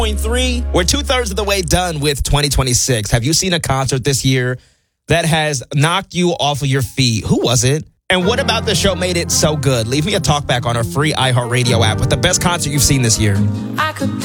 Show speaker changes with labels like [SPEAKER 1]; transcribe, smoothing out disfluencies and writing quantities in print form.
[SPEAKER 1] 3. We're 2/3 of the way done with 2026. Have you seen a concert this year that has knocked you off of your feet? Who was it? And what about the show made it so good? Leave me a talk back on our free iHeartRadio app with the best concert you've seen this year.